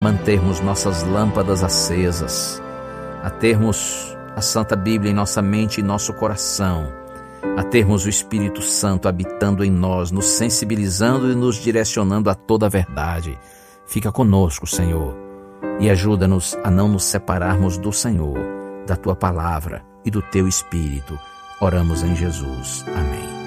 mantermos nossas lâmpadas acesas, a termos a Santa Bíblia em nossa mente e nosso coração, a termos o Espírito Santo habitando em nós, nos sensibilizando e nos direcionando a toda a verdade. Fica conosco, Senhor, e ajuda-nos a não nos separarmos do Senhor, da Tua Palavra e do Teu Espírito. Oramos em Jesus. Amém.